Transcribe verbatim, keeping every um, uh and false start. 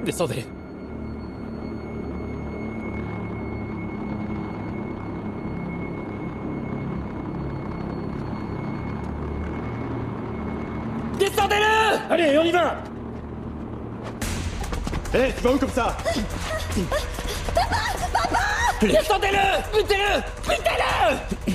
Descendez. Descendez-le! Allez, on y va! Hé, hey, tu vas où comme ça? Descendez-le! Butez-le! Butez-le!